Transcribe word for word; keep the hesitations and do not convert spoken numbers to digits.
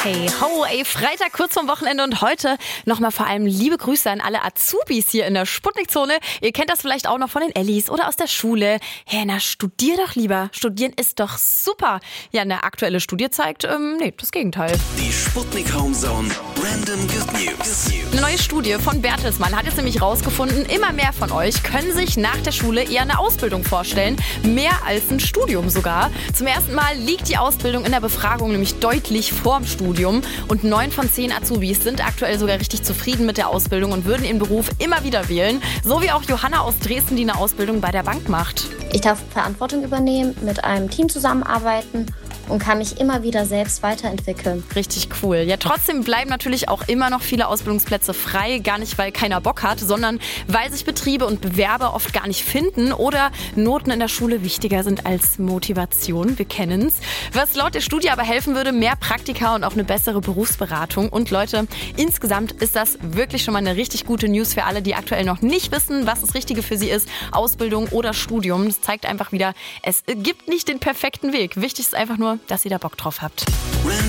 Hey ho, ey, Freitag kurz vorm Wochenende und heute nochmal vor allem liebe Grüße an alle Azubis hier in der Sputnik-Zone. Ihr kennt das vielleicht auch noch von den Ellis oder aus der Schule. Hey, na, studier doch lieber. Studieren ist doch super. Ja, eine aktuelle Studie zeigt, ähm, nee, das Gegenteil. Die Sputnik Homezone Random Good News. Eine neue Studie von Bertelsmann hat jetzt nämlich rausgefunden, immer mehr von euch können sich nach der Schule eher eine Ausbildung vorstellen. Mehr als ein Studium sogar. Zum ersten Mal liegt die Ausbildung in der Befragung nämlich deutlich vorm Studium. Und neun von zehn Azubis sind aktuell sogar richtig zufrieden mit der Ausbildung und würden ihren Beruf immer wieder wählen. So wie auch Johanna aus Dresden, die eine Ausbildung bei der Bank macht. Ich darf Verantwortung übernehmen, mit einem Team zusammenarbeiten und kann mich immer wieder selbst weiterentwickeln. Richtig cool. Ja, trotzdem bleiben natürlich auch immer noch viele Ausbildungsplätze frei. Gar nicht, weil keiner Bock hat, sondern weil sich Betriebe und Bewerber oft gar nicht finden oder Noten in der Schule wichtiger sind als Motivation. Wir kennen's. Was laut der Studie aber helfen würde, mehr Praktika und auch eine bessere Berufsberatung. Und Leute, insgesamt ist das wirklich schon mal eine richtig gute News für alle, die aktuell noch nicht wissen, was das Richtige für sie ist. Ausbildung oder Studium. Das zeigt einfach wieder, es gibt nicht den perfekten Weg. Wichtig ist einfach nur, dass ihr da Bock drauf habt.